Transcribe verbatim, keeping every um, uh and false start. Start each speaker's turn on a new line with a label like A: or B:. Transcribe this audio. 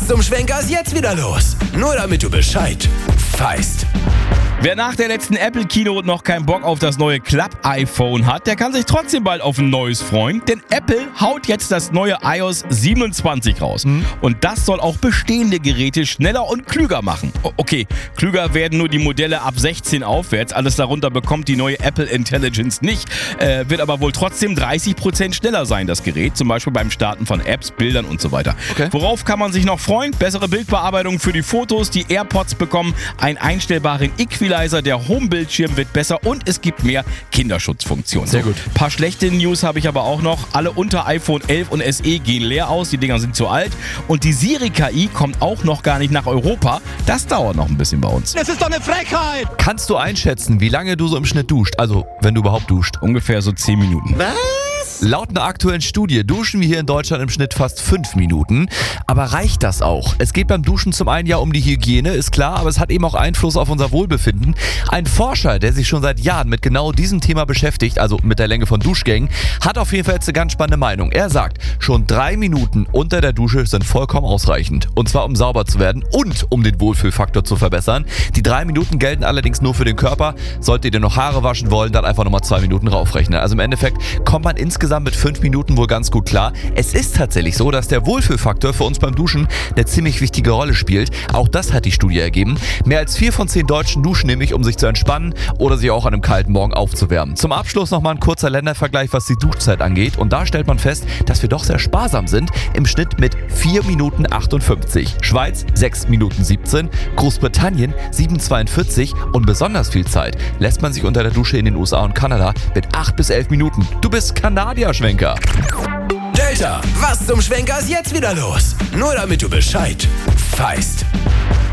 A: zum Schwenker ist jetzt wieder los? Nur damit du Bescheid weißt.
B: Wer nach der letzten Apple Keynote noch keinen Bock auf das neue Klapp-iPhone hat, der kann sich trotzdem bald auf ein neues freuen, denn Apple haut jetzt das neue i O S siebenundzwanzig raus. Mhm. Und das soll auch bestehende Geräte schneller und klüger machen. Okay, klüger werden nur die Modelle ab sechzehn aufwärts, alles darunter bekommt die neue Apple Intelligence nicht, äh, wird aber wohl trotzdem dreißig Prozent schneller sein, das Gerät, zum Beispiel beim Starten von Apps, Bildern und so weiter. Okay. Worauf kann man sich noch freuen? Bessere Bildbearbeitung für die Fotos, die AirPods bekommen einen einstellbaren Equalizer, der Homebildschirm wird besser und es gibt mehr Kinderschutzfunktionen.
C: Sehr gut.
B: Ein paar schlechte News habe ich aber auch noch. Alle unter iPhone elf und S E gehen leer aus, die Dinger sind zu alt. Und die Siri-K I kommt auch noch gar nicht nach Europa. Das dauert noch ein bisschen bei uns.
D: Das ist doch eine Frechheit!
C: Kannst du einschätzen, wie lange du so im Schnitt duscht? Also, wenn du überhaupt duscht.
B: Ungefähr so zehn Minuten.
D: Was?
C: Laut einer aktuellen Studie duschen wir hier in Deutschland im Schnitt fast fünf Minuten. Aber reicht das auch? Es geht beim Duschen zum einen ja um die Hygiene, ist klar, aber es hat eben auch Einfluss auf unser Wohlbefinden. Ein Forscher, der sich schon seit Jahren mit genau diesem Thema beschäftigt, also mit der Länge von Duschgängen, hat auf jeden Fall jetzt eine ganz spannende Meinung. Er sagt, schon drei Minuten unter der Dusche sind vollkommen ausreichend. Und zwar um sauber zu werden und um den Wohlfühlfaktor zu verbessern. Die drei Minuten gelten allerdings nur für den Körper. Solltet ihr noch Haare waschen wollen, dann einfach nochmal zwei Minuten raufrechnen. Also im Endeffekt kommt man insgesamt mit fünf Minuten wohl ganz gut klar. Es ist tatsächlich so, dass der Wohlfühlfaktor für uns beim Duschen eine ziemlich wichtige Rolle spielt. Auch das hat die Studie ergeben. Mehr als vier von zehn Deutschen duschen nämlich, um sich zu entspannen oder sich auch an einem kalten Morgen aufzuwärmen. Zum Abschluss nochmal ein kurzer Ländervergleich, was die Duschzeit angeht. Und da stellt man fest, dass wir doch sehr sparsam sind. Im Schnitt mit vier Minuten achtundfünfzig. Schweiz sechs Minuten siebzehn. Großbritannien sieben Minuten zweiundvierzig. Und besonders viel Zeit lässt man sich unter der Dusche in den U S A und Kanada mit acht bis elf Minuten. Du bist Kanadier-Schwenker.
A: Delta, was zum Schwenker ist jetzt wieder los? Nur damit du Bescheid weißt.